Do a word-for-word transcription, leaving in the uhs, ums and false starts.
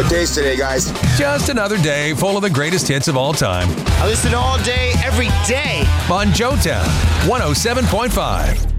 days today, guys. Just another day full of the greatest hits of all time. I listen all day, every day. On Joetown, one oh seven point five.